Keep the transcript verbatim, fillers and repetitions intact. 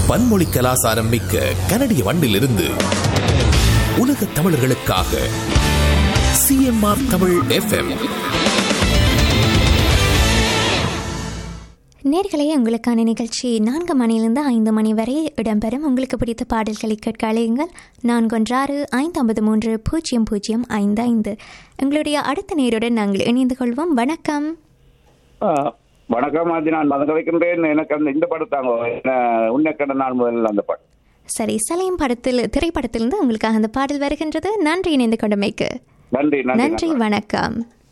பன்மொழி கலாசாரம் மிக்க கனடிய மண்ணிலிருந்து உலக தமிழர்களுக்காக சிஎம்ஆர் தமிழ் எஃப்எம். நேர்களே, உங்களுக்கான நிகழ்ச்சி நான்கு மணியிலிருந்து ஐந்து மணி வரை இடம்பெறும். உங்களுக்கு பிடித்த பாடல்களை கேட்க அழையுங்கள். நான்கு ஒன்று ஆறு ஐந்து ஐம்பது மூன்று பூஜ்ஜியம் பூஜ்ஜியம் ஐந்து ஐந்து. எங்களுடைய அடுத்த நேருடன் நாங்கள் இணைந்து கொள்வோம். வணக்கம். வணக்கம். அது நான் மதங்க வைக்கின்றேன். எனக்கு அந்த இந்த படத்தாங்க உன்னக்கண்ட நாள் முதல்ல அந்த பாட்டு. சரி, சலயம் படத்தில் திரைப்படத்திலிருந்து உங்களுக்காக அந்த பாடல் வருகின்றது. நன்றி இணைந்து கொண்டமைக்கு. நன்றி. நன்றி. வணக்கம்.